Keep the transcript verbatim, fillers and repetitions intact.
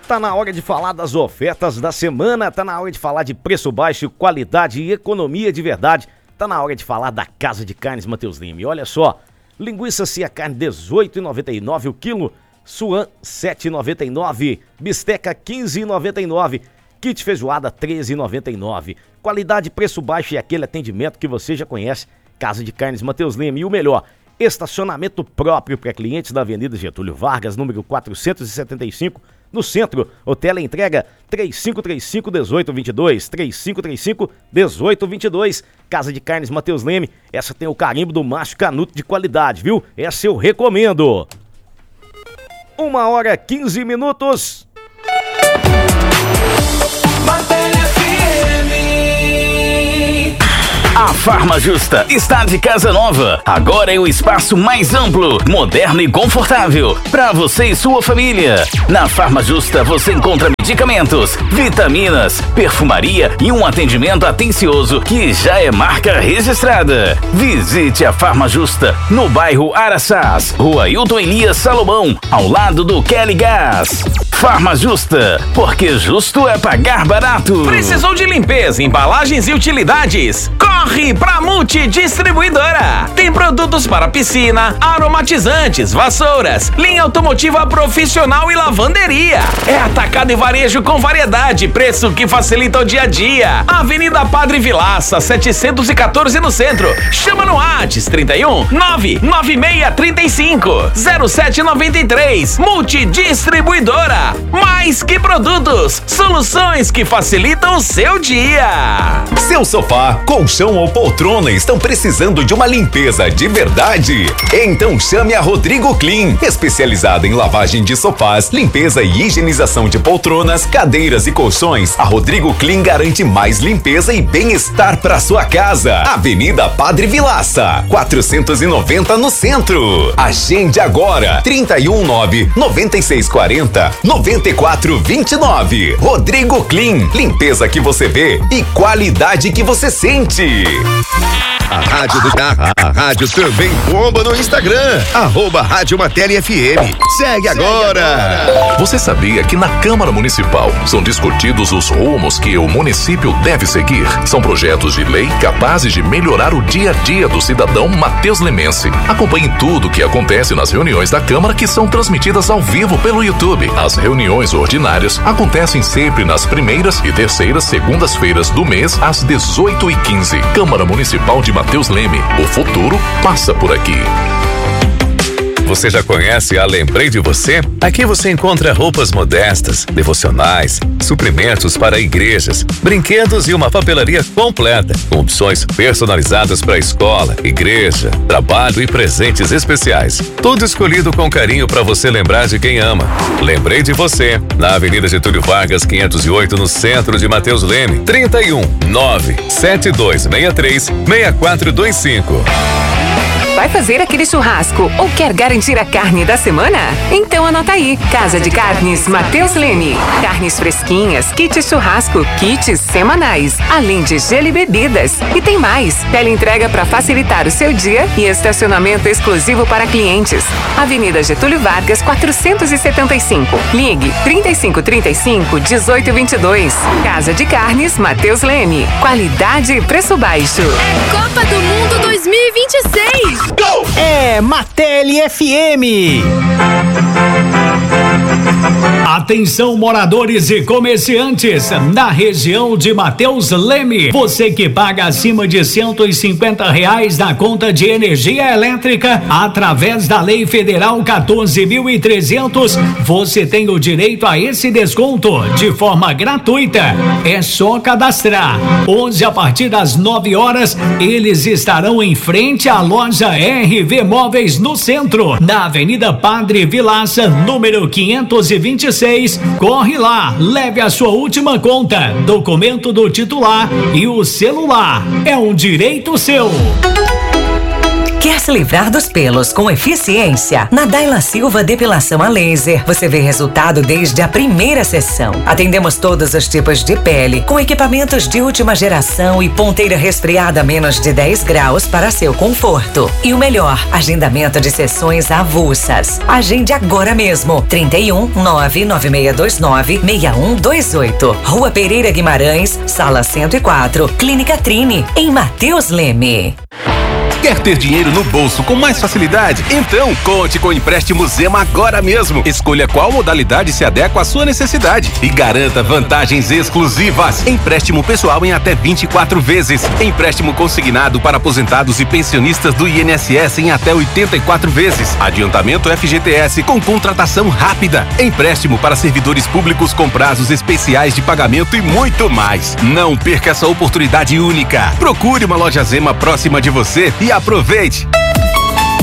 Tá na hora de falar das ofertas da semana, tá na hora de falar de preço baixo, qualidade e economia de verdade. Tá na hora de falar da Casa de Carnes Matheus Leme. Olha só, linguiça Cia Carne dezoito reais e noventa e nove centavos o quilo, suan sete reais e noventa e nove centavos, bisteca quinze reais e noventa e nove centavos, kit feijoada treze reais e noventa e nove centavos. Qualidade, preço baixo e aquele atendimento que você já conhece. Casa de Carnes Matheus Leme. E o melhor, estacionamento próprio para clientes da Avenida Getúlio Vargas, número quatrocentos e setenta e cinco, no centro. O teleentrega três cinco três cinco, um oito dois dois, três cinco três cinco, um oito dois dois. Casa de Carnes Matheus Leme. Essa tem o carimbo do macho canuto de qualidade, viu? Essa eu recomendo. Uma hora quinze minutos. A Farma Justa está de casa nova. Agora é o espaço mais amplo, moderno e confortável para você e sua família. Na Farma Justa você encontra medicamentos, vitaminas, perfumaria e um atendimento atencioso que já é marca registrada. Visite a Farma Justa no bairro Araçás, Rua Hilton Elias Salomão, ao lado do Kelly Gás. Farma Justa, porque justo é pagar barato. Precisou de limpeza, embalagens e utilidades? Corre pra Multidistribuidora! Tem produtos para piscina, aromatizantes, vassouras, linha automotiva profissional e lavanderia. É atacado e varejo com variedade, preço que facilita o dia a dia. Avenida Padre Vilaça, setecentos e quatorze no centro. Chama no WhatsApp trinta e um, nove nove seis três cinco, zero sete nove três. Multidistribuidora. Mais que produtos, soluções que facilitam o seu dia. Seu sofá, colchão ou poltrona estão precisando de uma limpeza de verdade? Então chame a Rodrigo Clean, especializada em lavagem de sofás, limpeza e higienização de poltronas, cadeiras e colchões. A Rodrigo Clean garante mais limpeza e bem-estar para sua casa. Avenida Padre Vilaça, quatrocentos e noventa no centro. Agende agora, trinta e um, nove noventa e seis quarenta, noventa e quatro vinte e nove. Rodrigo Clean, limpeza que você vê e qualidade que você sente. A rádio do carro, a rádio também bomba no Instagram, arroba Rádio Matéria F M. Segue, Segue agora. agora! Você sabia que na Câmara Municipal são discutidos os rumos que o município deve seguir? São projetos de lei capazes de melhorar o dia a dia do cidadão Matheus Lemense. Acompanhe tudo o que acontece nas reuniões da Câmara, que são transmitidas ao vivo pelo YouTube. As reuniões ordinárias acontecem sempre nas primeiras e terceiras segundas-feiras do mês, às dezoito e quinze. Câmara Municipal de Matheus Leme. O futuro passa por aqui. Você já conhece a Lembrei de Você? Aqui você encontra roupas modestas, devocionais, suprimentos para igrejas, brinquedos e uma papelaria completa, com opções personalizadas para escola, igreja, trabalho e presentes especiais. Tudo escolhido com carinho para você lembrar de quem ama. Lembrei de Você, na Avenida Getúlio Vargas, quinhentos e oito, no centro de Matheus Leme. trinta e um, nove sete dois seis três, seis quatro dois cinco. Vai fazer aquele churrasco ou quer garantir a carne da semana? Então anota aí, Casa de Carnes Matheus Leme. Carnes fresquinhas, kit churrasco, kits semanais, além de gelo e bebidas. E tem mais, teleentrega para facilitar o seu dia e estacionamento exclusivo para clientes. Avenida Getúlio Vargas, quatrocentos e setenta e cinco. Ligue trinta e cinco trinta e cinco, dezoito vinte e dois. Casa de Carnes Matheus Leme. Qualidade e preço baixo. É Copa do Mundo dois mil e vinte e seis. Go! É Mateli F M. Atenção, moradores e comerciantes na região de Matheus Leme. Você que paga acima de cento e cinquenta reais na conta de energia elétrica através da Lei Federal quatorze mil e trezentos, você tem o direito a esse desconto de forma gratuita. É só cadastrar. Hoje, a partir das nove horas, eles estarão em frente à loja R V Móveis no centro, na Avenida Padre Vilaça, número quinhentos e vinte e seis. Corre lá, leve a sua última conta, documento do titular e o celular. É um direito seu. Quer se livrar dos pelos com eficiência? Na Daila Silva Depilação a Laser, você vê resultado desde a primeira sessão. Atendemos todos os tipos de pele, com equipamentos de última geração e ponteira resfriada a menos de dez graus para seu conforto. E o melhor, agendamento de sessões avulsas. Agende agora mesmo. trinta e um, nove nove seis dois nove, seis um dois oito. Rua Pereira Guimarães, sala cento e quatro, Clínica Trine, em Mateus Leme. Quer ter dinheiro no bolso com mais facilidade? Então, conte com o empréstimo Zema agora mesmo. Escolha qual modalidade se adequa à sua necessidade e garanta vantagens exclusivas. Empréstimo pessoal em até vinte e quatro vezes. Empréstimo consignado para aposentados e pensionistas do I N S S em até oitenta e quatro vezes. Adiantamento F G T S com contratação rápida. Empréstimo para servidores públicos com prazos especiais de pagamento e muito mais. Não perca essa oportunidade única. Procure uma loja Zema próxima de você e aproveite!